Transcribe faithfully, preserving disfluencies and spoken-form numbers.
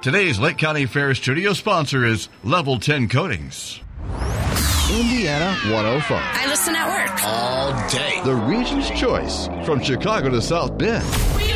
Today's Lake County Fair studio sponsor is Level ten Coatings. Indiana one oh five. I listen at work. All day. The region's choice from Chicago to South Bend.